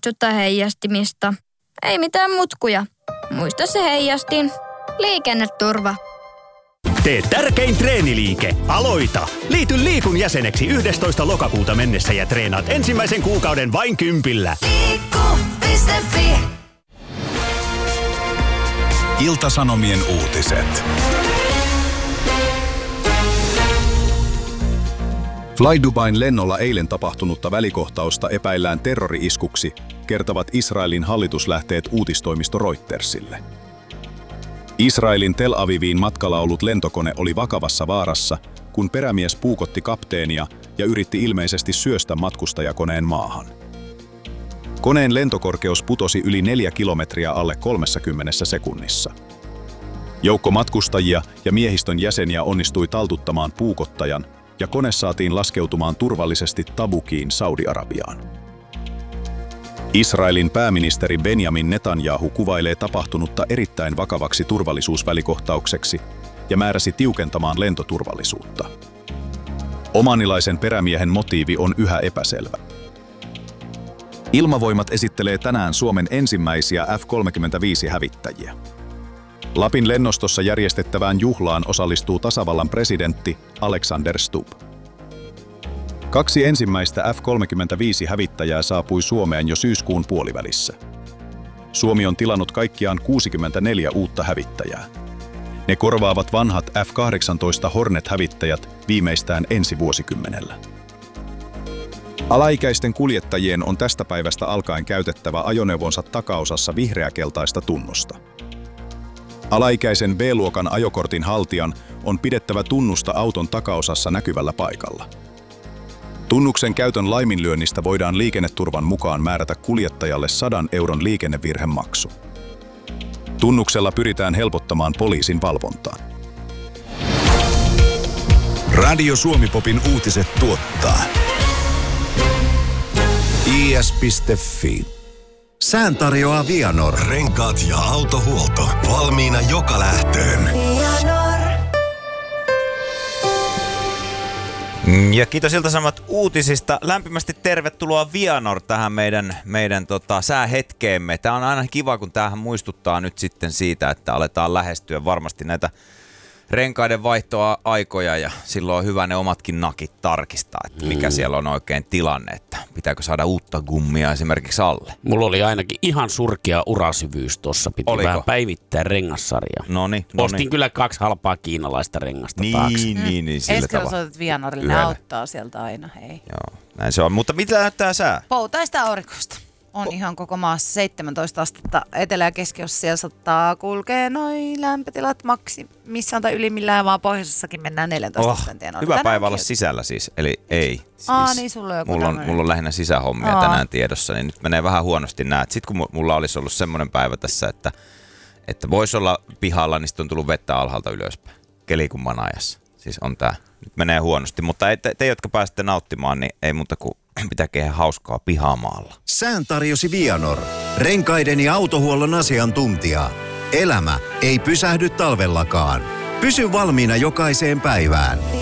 muistuttaa heijastimista. Ei mitään mutkuja. Muista se heijastin. Liikenneturva. Tee tärkein treeniliike. Aloita! Liity Liikun jäseneksi 11. lokakuuta mennessä ja treenaat ensimmäisen kuukauden vain 10. Liikku.fi. Ilta-Sanomien uutiset. Fly Dubain lennolla eilen tapahtunutta välikohtausta epäillään terrori-iskuksi, kertovat Israelin hallituslähteet uutistoimisto Reutersille. Israelin Tel Aviviin matkalla ollut lentokone oli vakavassa vaarassa, kun perämies puukotti kapteenia ja yritti ilmeisesti syöstä matkustajakoneen maahan. Koneen lentokorkeus putosi yli 4 kilometriä alle 30 sekunnissa. Joukko matkustajia ja miehistön jäseniä onnistui taltuttamaan puukottajan, ja kone saatiin laskeutumaan turvallisesti Tabukiin Saudi-Arabiaan. Israelin pääministeri Benjamin Netanyahu kuvailee tapahtunutta erittäin vakavaksi turvallisuusvälikohtaukseksi ja määräsi tiukentamaan lentoturvallisuutta. Omanilaisen perämiehen motiivi on yhä epäselvä. Ilmavoimat esittelee tänään Suomen ensimmäisiä F-35-hävittäjiä. Lapin lennostossa järjestettävään juhlaan osallistuu tasavallan presidentti Alexander Stubb. 2 ensimmäistä F-35-hävittäjää saapui Suomeen jo syyskuun puolivälissä. Suomi on tilannut kaikkiaan 64 uutta hävittäjää. Ne korvaavat vanhat F-18 Hornet-hävittäjät viimeistään ensi vuosikymmenellä. Alaikäisten kuljettajien on tästä päivästä alkaen käytettävä ajoneuvonsa takaosassa vihreäkeltaista tunnusta. Alaikäisen B-luokan ajokortin haltijan on pidettävä tunnusta auton takaosassa näkyvällä paikalla. Tunnuksen käytön laiminlyönnistä voidaan liikenneturvan mukaan määrätä kuljettajalle 100 euron liikennevirhemaksu. Tunnuksella pyritään helpottamaan poliisin valvontaa. Radio Suomi-popin uutiset tuottaa is.fi. Sään tarjoaa Vianor. Renkaat ja autohuolto valmiina joka lähtöön. Ja kiitos Ilta-Sanomat uutisista. Lämpimästi tervetuloa Vianor tähän meidän säähetkeemme. Tämä on aina kiva, kun tämähän muistuttaa nyt sitten siitä, että aletaan lähestyä varmasti näitä renkaiden vaihtoa aikoja ja silloin on hyvä ne omatkin nakit tarkistaa, että mikä siellä on oikein tilanne, että pitääkö saada uutta gummia esimerkiksi alle. Mulla oli ainakin ihan surkea urasyvyys tuossa, piti vähän päivittää rengassarjaa. Noniin. Ostin kyllä 2 halpaa kiinalaista rengasta taakse. Niin, sillä tavalla. Soitat Vianorille, ne auttaa sieltä aina, hei. Joo, näin se on. Mutta mitä näyttää sää? Poutaista aurinkoista. On ihan koko maassa 17 astetta. Etelä- ja keskiosassa siellä saattaa kulkee noin lämpötilat maksimissaan tai ylimmillään, vaan pohjoisessakin mennään 14 asteen. Hyvä päivä olla sisällä siis, eli ei. Siis niin sulla on joku mulla on lähinnä sisähommia tänään tiedossa, niin nyt menee vähän huonosti näet. Sitten kun mulla olisi ollut semmoinen päivä tässä, että voisi olla pihalla, niin sitten on tullut vettä alhaalta ylöspäin. Kelikumman ajassa. Siis on tää. Nyt menee huonosti, mutta te jotka pääsette nauttimaan, niin ei muuta kuin pitäkää hauskaa pihamaalla. Sään tarjosi Vianor. Renkaiden ja autohuollon asiantuntija. Elämä ei pysähdy talvellakaan. Pysy valmiina jokaiseen päivään.